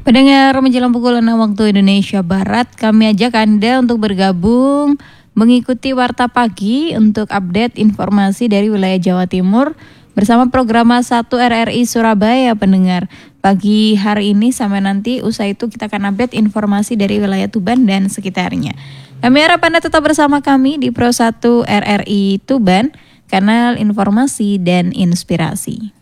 Pendengar, menjelang pukul 6 waktu Indonesia Barat, kami ajak Anda untuk bergabung mengikuti Warta Pagi untuk update informasi dari wilayah Jawa Timur bersama program 1 RRI Surabaya, pendengar. Pagi hari ini sampai nanti usai itu kita akan update informasi dari wilayah Tuban dan sekitarnya. Kami harap Anda tetap bersama kami di Pro 1 RRI Tuban, kanal informasi dan inspirasi.